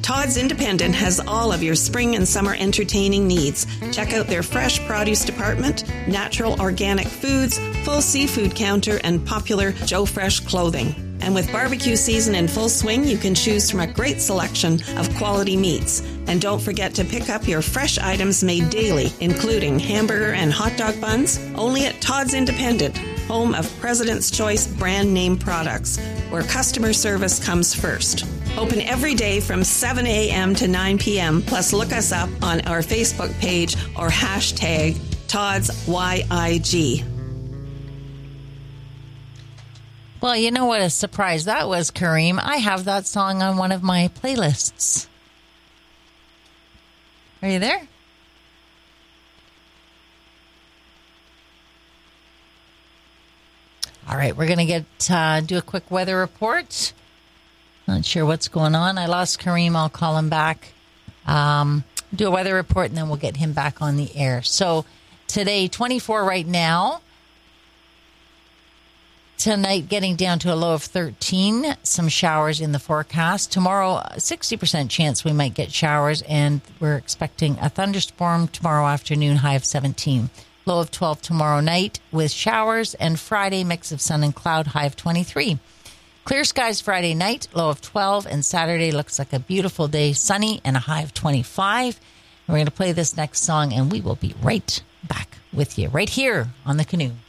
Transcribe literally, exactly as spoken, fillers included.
Todd's Independent has all of your spring and summer entertaining needs. Check out their fresh produce department, natural organic foods, full seafood counter, and popular Joe Fresh clothing. And with barbecue season in full swing, you can choose from a great selection of quality meats. And don't forget to pick up your fresh items made daily, including hamburger and hot dog buns, only at Todd's Independent, home of President's Choice brand name products, where customer service comes first. Open every day from seven a.m. to nine p.m. Plus, look us up on our Facebook page or hashtag Todd's Y I G. Well, you know what a surprise that was, Kareem. I have that song on one of my playlists. Are you there? All right, we're going to get uh, do a quick weather report. Not sure what's going on. I lost Kareem. I'll call him back. Um, do a weather report, and then we'll get him back on the air. So today, twenty-four right now. Tonight, getting down to a low of thirteen. Some showers in the forecast. Tomorrow, sixty percent chance we might get showers, and we're expecting a thunderstorm tomorrow afternoon, high of seventeen. Low of twelve tomorrow night with showers, and Friday, mix of sun and cloud, high of twenty-three. Clear skies Friday night, low of twelve, and Saturday looks like a beautiful day, sunny, and a high of twenty-five. And we're going to play this next song, and we will be right back with you right here on The Canoe.